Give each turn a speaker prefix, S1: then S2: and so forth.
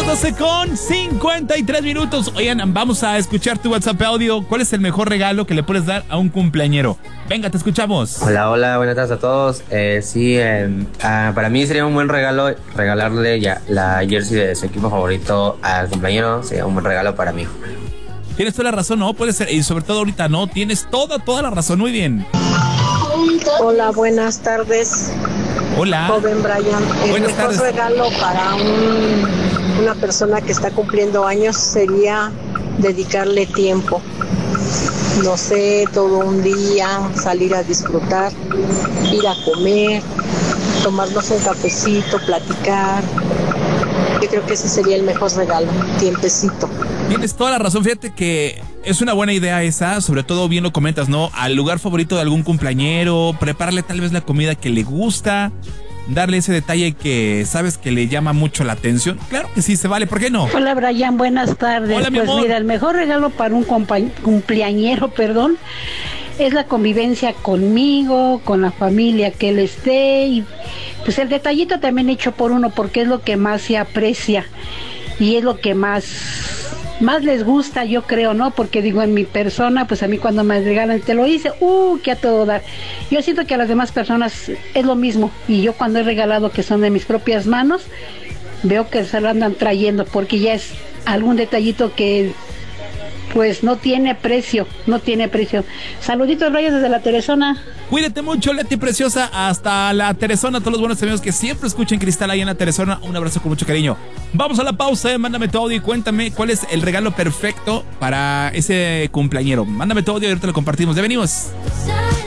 S1: 12:53. Oigan, vamos a escuchar tu WhatsApp audio. ¿Cuál es el mejor regalo que le puedes dar a un cumpleañero? Venga, te escuchamos.
S2: Hola, hola, buenas tardes a todos. Para mí sería un buen regalo regalarle ya la jersey de su equipo favorito al cumpleañero. Sería un buen regalo para mí.
S1: Tienes toda la razón, ¿no? Puede ser, y sobre todo ahorita, ¿no? Tienes toda la razón, muy bien.
S3: Hola, buenas tardes.
S1: Hola.
S3: Joven Brian. El mejor regalo para una persona que está cumpliendo años sería dedicarle tiempo. No sé, todo un día, salir a disfrutar, ir a comer, tomarnos un cafecito, platicar. Yo creo que ese sería el mejor regalo, tiempecito.
S1: Tienes toda la razón, fíjate que es una buena idea esa, sobre todo bien lo comentas, ¿no? Al lugar favorito de algún cumpleañero, prepararle tal vez la comida que le gusta, darle ese detalle que sabes que le llama mucho la atención. Claro que sí, se vale, ¿por qué no?
S4: Hola Brian, buenas tardes.
S1: Hola, mi amor.
S4: Mira, el mejor regalo para un cumpleañero, es la convivencia conmigo, con la familia que él esté, y pues el detallito también hecho por uno, porque es lo que más se aprecia y es lo que más les gusta, yo creo, ¿no? Porque digo, en mi persona, pues a mí cuando me regalan, te lo hice, que a todo dar. Yo siento que a las demás personas es lo mismo, y yo cuando he regalado que son de mis propias manos, veo que se lo andan trayendo, porque ya es algún detallito que pues no tiene precio. Saluditos, Rayos, desde la Teresona.
S1: Cuídate mucho, Leti preciosa, hasta la Teresona, todos los buenos amigos que siempre escuchan Cristal ahí en la Teresona, un abrazo con mucho cariño. Vamos a la pausa, mándame tu audio y cuéntame cuál es el regalo perfecto para ese cumpleañero. Mándame tu audio y ahorita lo compartimos. Ya venimos.